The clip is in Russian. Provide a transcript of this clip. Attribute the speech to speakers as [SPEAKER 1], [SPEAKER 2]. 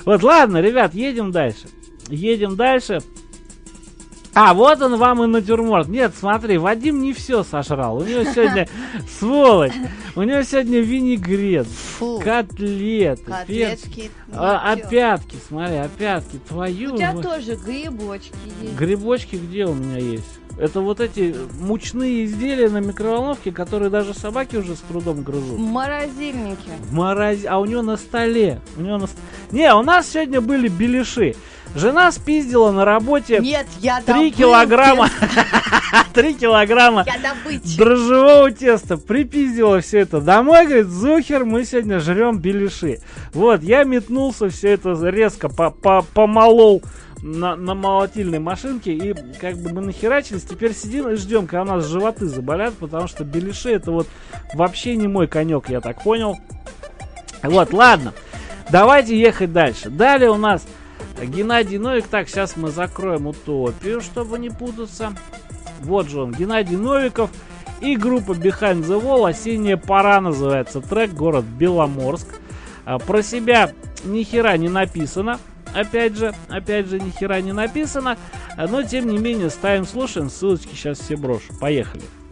[SPEAKER 1] Вот, ладно, ребят, едем дальше. Едем дальше. А, вот он вам и натюрморт. Нет, смотри, Вадим не все сожрал. У него сегодня, сволочь, у него сегодня винегрет, котлеты,
[SPEAKER 2] Котлетки.
[SPEAKER 1] опятки, смотри, опятки, твою.
[SPEAKER 2] У тебя тоже грибочки есть.
[SPEAKER 1] Грибочки где у меня есть? Это вот эти мучные изделия на микроволновке, которые даже собаки уже с трудом грызут.
[SPEAKER 2] В морозильнике.
[SPEAKER 1] А у него на столе. Не, у нас сегодня были беляши. Жена спиздила на работе.
[SPEAKER 2] Нет, я
[SPEAKER 1] 3 килограмма 3 килограмма дрожжевого теста. Припиздила все это домой. Говорит, зухер, мы сегодня жрем беляши. Вот, я метнулся, все это резко помолол на молотильной машинке. И как бы мы нахерачились. Теперь сидим и ждем, когда у нас животы заболят. Потому что беляши это вот вообще не мой конек, я так понял. Вот, ладно. Давайте ехать дальше. Далее у нас Геннадий Новик. Так, сейчас мы закроем утопию, чтобы не путаться. Вот же он, Геннадий Новиков и группа Behind the Wall. «Осенняя пора» называется трек, город Беломорск. Про себя ни хера не написано. Опять же, ни хера не написано. Но, тем не менее, ставим, слушаем. Ссылочки сейчас все брошу. Поехали.